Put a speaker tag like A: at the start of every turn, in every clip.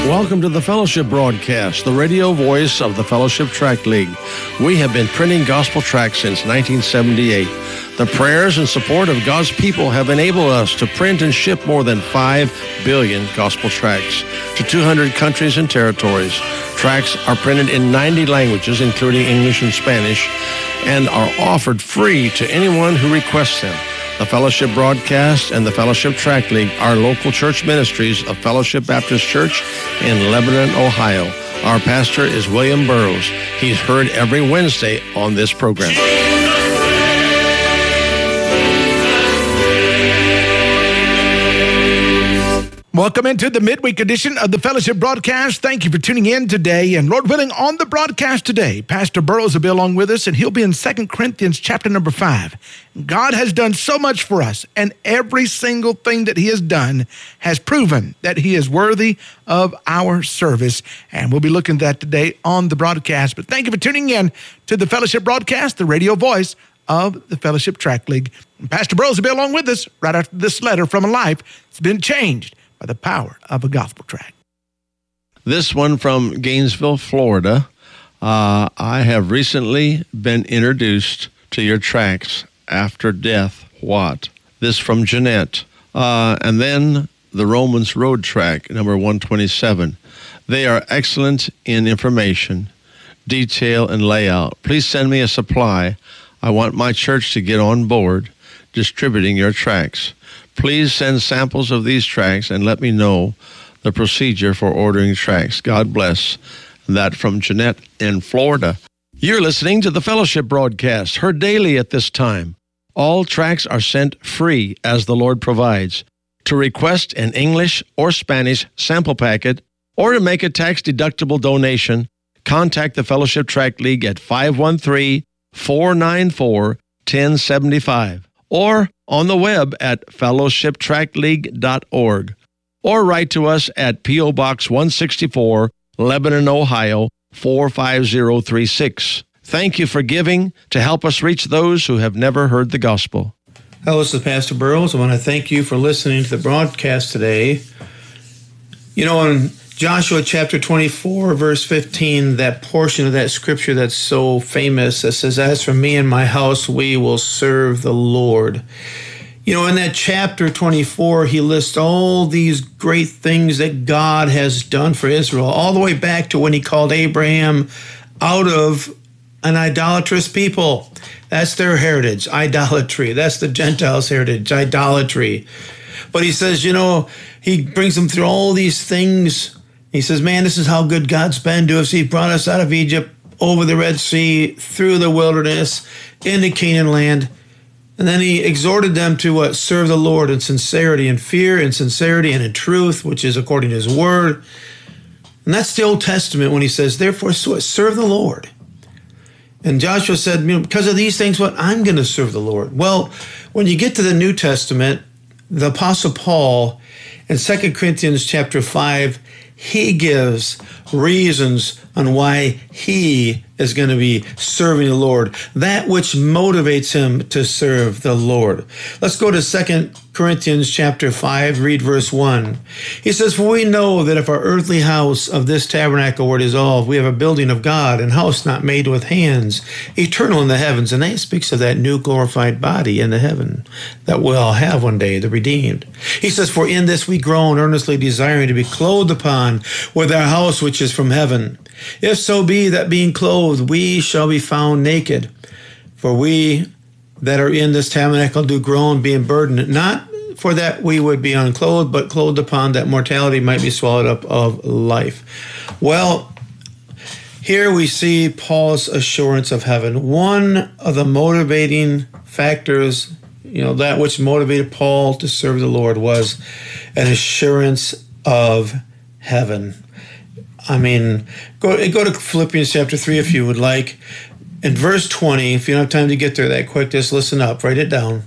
A: Welcome to the Fellowship Broadcast, the radio voice of the Fellowship Tract League. We have been printing gospel tracts since 1978. The prayers and support of God's people have enabled us to print and ship more than 5 billion gospel tracts to 200 countries and territories. Tracts are printed in 90 languages, including English and Spanish, and are offered free to anyone who requests them. The Fellowship Broadcast and the Fellowship Tract League are local church ministries of Fellowship Baptist Church in Lebanon, Ohio. Our pastor is William Burroughs. He's heard every Wednesday on this program.
B: Welcome into the midweek edition of the Fellowship Broadcast. Thank you for tuning in today. And Lord willing, on the broadcast today, Pastor Burroughs will be along with us, and he'll be in 2 Corinthians chapter number 5. God has done so much for us, and every single thing that he has done has proven that he is worthy of our service. And we'll be looking at that today on the broadcast. But thank you for tuning in to the Fellowship Broadcast, the radio voice of the Fellowship Tract League. And Pastor Burroughs will be along with us right after this letter from a life that's been changed by the power of a gospel tract.
A: This one from Gainesville, Florida. I have recently been introduced to your tracts, After Death, What? This from Jeanette. And then the Romans Road tract, number 127. They are excellent in information, detail, and layout. Please send me a supply. I want my church to get on board distributing your tracts. Please send samples of these tracts and let me know the procedure for ordering tracts. God bless. That from Jeanette in Florida. You're listening to the Fellowship Broadcast, heard daily at this time. All tracts are sent free as the Lord provides. To request an English or Spanish sample packet or to make a tax-deductible donation, contact the Fellowship Tract League at 513-494-1075 or on the web at fellowshiptractleague.org, or write to us at P.O. Box 164, Lebanon, Ohio, 45036. Thank you for giving to help us reach those who have never heard the gospel.
C: Hello, this is Pastor Burroughs. I want to thank you for listening to the broadcast today. You know, in Joshua chapter 24, verse 15, that portion of that scripture that's so famous that says, "As for me and my house, we will serve the Lord." You know, in that chapter 24, he lists all these great things that God has done for Israel, all the way back to when he called Abraham out of an idolatrous people. That's their heritage, idolatry. That's the Gentiles' heritage, idolatry. But he says, you know, he brings them through all these things. He says, man, this is how good God's been to us. He brought us out of Egypt, over the Red Sea, through the wilderness, into Canaan land. And then he exhorted them to serve the Lord in sincerity and fear, in sincerity and in truth, which is according to his word. And that's the Old Testament when he says, therefore, serve the Lord. And Joshua said, you know, because of these things, I'm going to serve the Lord. Well, when you get to the New Testament, the Apostle Paul, in 2 Corinthians chapter 5, he gives reasons on why he is going to be serving the Lord, that which motivates him to serve the Lord. Let's go to 2 Corinthians chapter 5, read verse 1. He says, "For we know that if our earthly house of this tabernacle were dissolved, we have a building of God, and house not made with hands, eternal in the heavens." And that speaks of that new glorified body in the heaven that we'll have one day, the redeemed. He says, "For in this we groan, earnestly desiring to be clothed upon with our house which is from heaven. If so be that being clothed, we shall be found naked. For we that are in this tabernacle do groan, being burdened, not for that we would be unclothed, but clothed upon, that mortality might be swallowed up of life." Well, here we see Paul's assurance of heaven. One of the motivating factors, you know, that which motivated Paul to serve the Lord was an assurance of heaven. I mean, go to Philippians chapter 3 if you would like. In verse 20, if you don't have time to get there that quick, just listen up, write it down.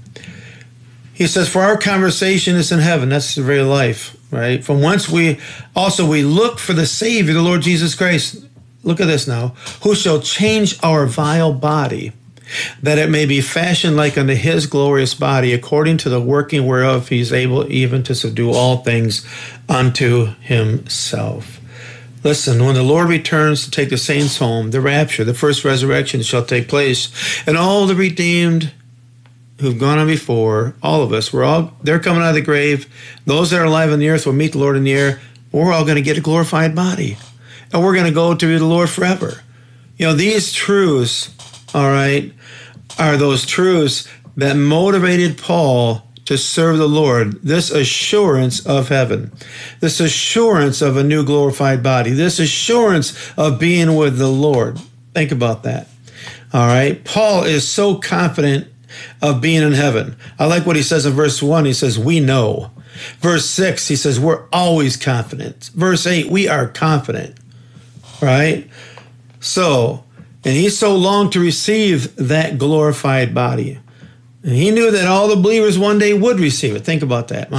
C: He says, "For our conversation is in heaven." That's the very life, right? "From whence we look for the Savior, the Lord Jesus Christ." Look at this now. "Who shall change our vile body, that it may be fashioned like unto his glorious body, according to the working whereof he's able even to subdue all things unto himself." Listen, when the Lord returns to take the saints home, the rapture, the first resurrection shall take place, and all the redeemed who've gone on before, all of us, they're coming out of the grave. Those that are alive on the earth will meet the Lord in the air. We're all going to get a glorified body, and we're going to go to the Lord forever. These truths, all right, are those truths that motivated Paul to serve the Lord, this assurance of heaven, this assurance of a new glorified body, this assurance of being with the Lord. Think about that. All right. Paul is so confident of being in heaven. I like what he says in verse 1. He says, we know. Verse 6, he says, we're always confident. Verse 8, we are confident. Right? So, and he so longed to receive that glorified body. And he knew that all the believers one day would receive it. Think about that.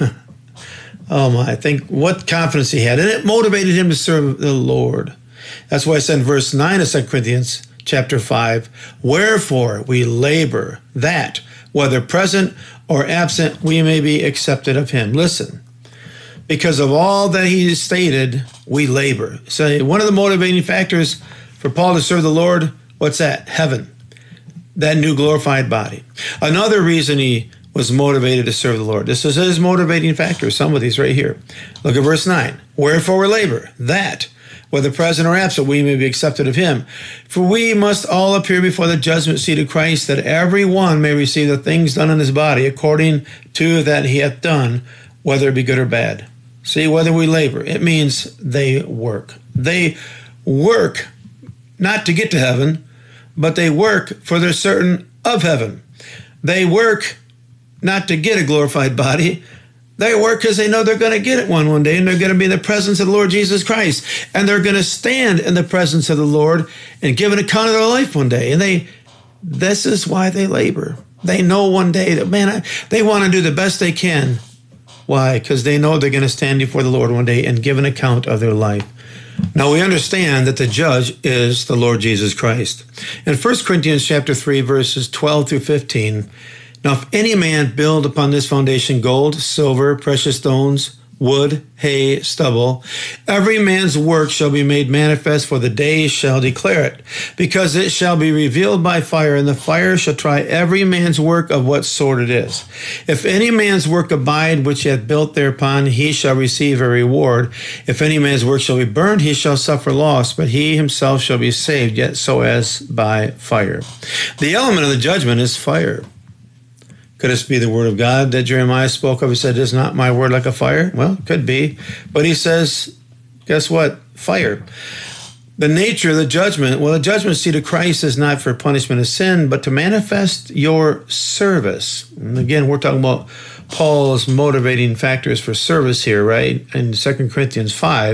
C: Oh my, think what confidence he had. And it motivated him to serve the Lord. That's why I said in verse 9 of 2 Corinthians chapter 5, wherefore we labor that, whether present or absent, we may be accepted of him. Listen, because of all that he stated, we labor. So one of the motivating factors for Paul to serve the Lord, what's that? Heaven. That new glorified body. Another reason he was motivated to serve the Lord. This is his motivating factor. Some of these right here. Look at verse 9. Wherefore we labor, that, whether present or absent, we may be accepted of him. For we must all appear before the judgment seat of Christ, that every one may receive the things done in his body, according to that he hath done, whether it be good or bad. See, whether we labor, it means they work. They work not to get to heaven, but they work for the certain of heaven. They work not to get a glorified body. They work because they know they're going to get it one day, and they're going to be in the presence of the Lord Jesus Christ. And they're going to stand in the presence of the Lord and give an account of their life one day. And this is why they labor. They know one day that, they want to do the best they can. Why? Because they know they're going to stand before the Lord one day and give an account of their life. Now we understand that the judge is the Lord Jesus Christ. In 1 Corinthians chapter 3, verses 12 through 15, now if any man build upon this foundation gold, silver, precious stones, wood, hay, stubble, every man's work shall be made manifest, for the day shall declare it, because it shall be revealed by fire, and the fire shall try every man's work of what sort it is. If any man's work abide which he hath built thereupon, he shall receive a reward. If any man's work shall be burned, he shall suffer loss, but he himself shall be saved, yet so as by fire. The element of the judgment is fire. Could this be the word of God that Jeremiah spoke of? He said, is not my word like a fire? Well, it could be. But he says, guess what? Fire. The nature of the judgment, well, the judgment seat of Christ is not for punishment of sin, but to manifest your service. And again, we're talking about Paul's motivating factors for service here, right? In 2 Corinthians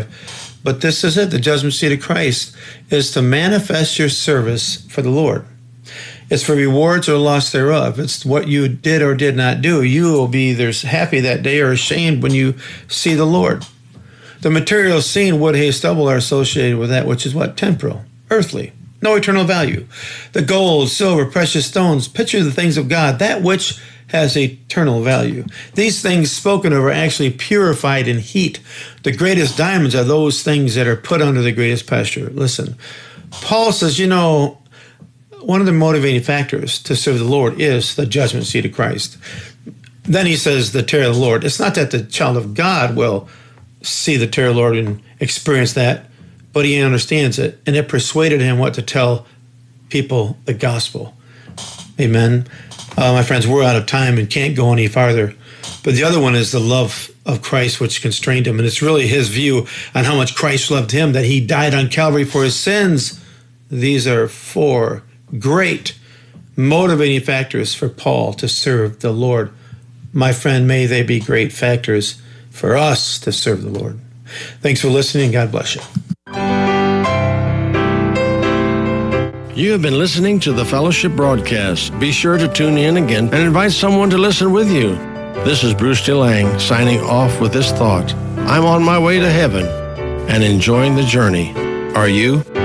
C: 5. But this is it. The judgment seat of Christ is to manifest your service for the Lord. It's for rewards or loss thereof. It's what you did or did not do. You will be either happy that day or ashamed when you see the Lord. The materials seen, wood, hay, stubble, are associated with that which is what? Temporal, earthly, no eternal value. The gold, silver, precious stones picture the things of God, that which has eternal value. These things spoken of are actually purified in heat. The greatest diamonds are those things that are put under the greatest pressure. Listen, Paul says, one of the motivating factors to serve the Lord is the judgment seat of Christ. Then he says the terror of the Lord. It's not that the child of God will see the terror of the Lord and experience that, but he understands it. And it persuaded him what to tell people the gospel. Amen. My friends, we're out of time and can't go any farther. But the other one is the love of Christ, which constrained him. And it's really his view on how much Christ loved him, that he died on Calvary for his sins. These are four great motivating factors for Paul to serve the Lord. My friend, may they be great factors for us to serve the Lord. Thanks for listening, and God bless you.
A: You have been listening to the Fellowship Broadcast. Be sure to tune in again and invite someone to listen with you. This is Bruce DeLang signing off with this thought. I'm on my way to heaven and enjoying the journey. Are you?